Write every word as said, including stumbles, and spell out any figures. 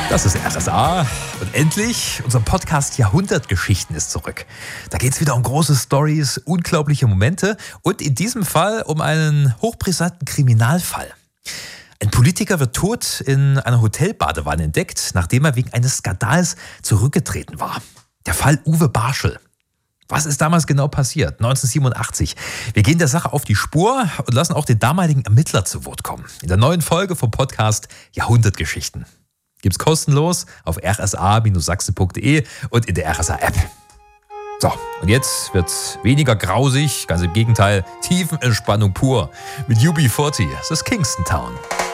Das ist R S A und endlich unser Podcast Jahrhundertgeschichten ist zurück. Da geht es wieder um große Storys, unglaubliche Momente und in diesem Fall um einen hochbrisanten Kriminalfall. Ein Politiker wird tot in einer Hotelbadewanne entdeckt, nachdem er wegen eines Skandals zurückgetreten war. Der Fall Uwe Barschel. Was ist damals genau passiert? neunzehnhundertsiebenundachtzig. Wir gehen der Sache auf die Spur und lassen auch den damaligen Ermittler zu Wort kommen. In der neuen Folge vom Podcast Jahrhundertgeschichten. Gibt's kostenlos auf r s a Sachsen punkt de und in der R S A-App. So, und jetzt wird's weniger grausig, ganz im Gegenteil, Tiefenentspannung pur. Mit U B vierzig, das ist Kingston Town.